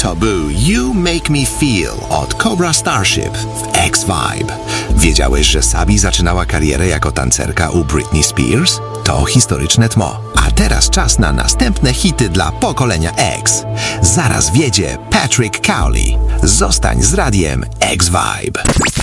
To był You Make Me Feel od Cobra Starship w X-Vibe. Wiedziałeś, że Sabi zaczynała karierę jako tancerka u Britney Spears? To historyczne tmo. A teraz czas na następne hity dla pokolenia X. Zaraz wiedzie Patrick Cowley. Zostań z radiem X-Vibe.